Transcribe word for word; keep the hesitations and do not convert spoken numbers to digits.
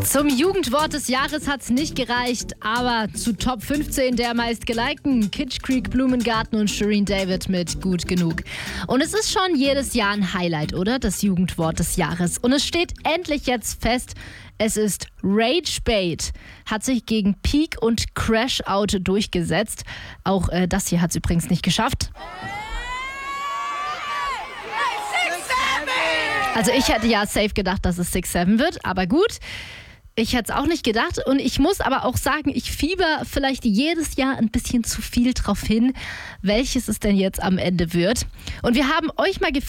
Zum Jugendwort des Jahres hat's nicht gereicht, aber zu Top fünfzehn der meistgelikten Kitsch Creek, Blumengarten und Shireen David mit Gut genug. Und es ist schon jedes Jahr ein Highlight, oder? Das Jugendwort des Jahres. Und es steht endlich jetzt fest, es ist Ragebait. Hat sich gegen Peak und Crash Out durchgesetzt. Auch äh, das hier hat's übrigens nicht geschafft. Also ich hätte ja safe gedacht, dass es six seven wird, aber gut. Ich hätte es auch nicht gedacht und ich muss aber auch sagen, ich fieber vielleicht jedes Jahr ein bisschen zu viel drauf hin, welches es denn jetzt am Ende wird. Und wir haben euch mal gefragt,